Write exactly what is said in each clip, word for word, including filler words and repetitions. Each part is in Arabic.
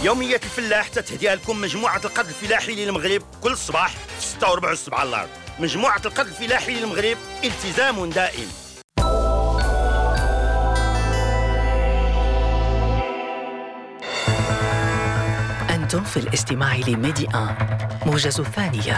يومية الفلاح تتهديها لكم مجموعة القرض الفلاحي للمغرب كل صباح في ستة وربع والسبعة على الأرض. مجموعة القرض الفلاحي للمغرب، التزام دائم. أنتم في الاستماع لميدي آن موجز الثانية.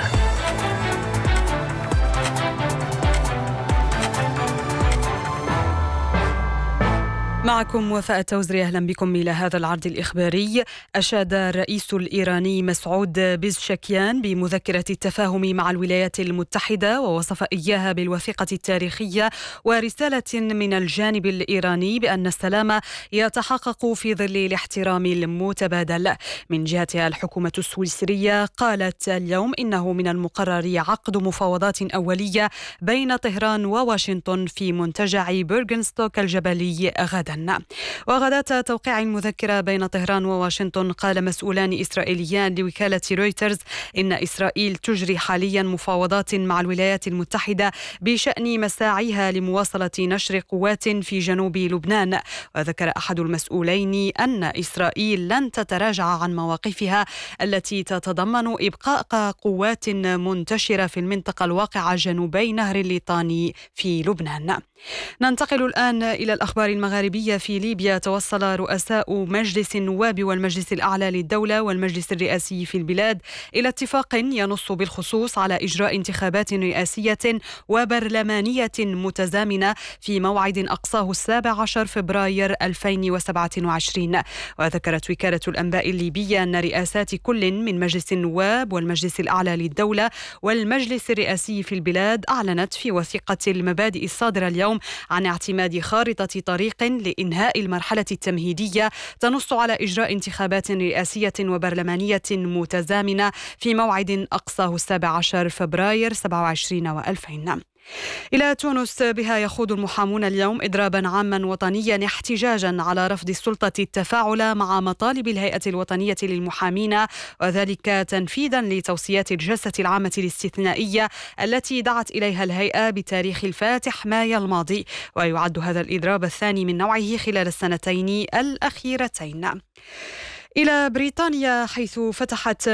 معكم وفاء التوزري، أهلا بكم إلى هذا العرض الإخباري. أشاد الرئيس الإيراني مسعود بيزشكيان بمذكرة التفاهم مع الولايات المتحدة، ووصف إياها بالوثيقة التاريخية ورسالة من الجانب الإيراني بأن السلام يتحقق في ظل الاحترام المتبادل. من جهتها الحكومة السويسرية قالت اليوم إنه من المقرر عقد مفاوضات أولية بين طهران وواشنطن في منتجع بيرغنستوك الجبلي غدا. وغداة توقيع المذكرة بين طهران وواشنطن قال مسؤولان إسرائيليان لوكالة رويترز إن إسرائيل تجري حاليا مفاوضات مع الولايات المتحدة بشأن مساعيها لمواصلة نشر قوات في جنوب لبنان. وذكر أحد المسؤولين أن إسرائيل لن تتراجع عن مواقفها التي تتضمن إبقاء قوات منتشرة في المنطقة الواقعة جنوبي نهر الليطاني في لبنان. ننتقل الآن إلى الأخبار المغاربية. في ليبيا توصل رؤساء مجلس النواب والمجلس الأعلى للدولة والمجلس الرئاسي في البلاد إلى اتفاق ينص بالخصوص على إجراء انتخابات رئاسية وبرلمانية متزامنة في موعد أقصاه السابع عشر فبراير ألفين وسبعة وعشرين. وذكرت وكالة الأنباء الليبية أن رئاسات كل من مجلس النواب والمجلس الأعلى للدولة والمجلس الرئاسي في البلاد أعلنت في وثيقة المبادئ الصادرة اليوم عن اعتماد خارطة طريق لإنهاء المرحلة التمهيدية تنص على إجراء انتخابات رئاسية وبرلمانية متزامنة في موعد أقصاه السابع عشر فبراير سبعة وعشرين وألفين. إلى تونس، بها يخوض المحامون اليوم إضرابا عاما وطنيا احتجاجا على رفض السلطة التفاعل مع مطالب الهيئة الوطنية للمحامين، وذلك تنفيذا لتوصيات الجلسة العامة الاستثنائية التي دعت إليها الهيئة بتاريخ الفاتح مايو الماضي. ويعد هذا الإضراب الثاني من نوعه خلال السنتين الأخيرتين. إلى بريطانيا، حيث فتحت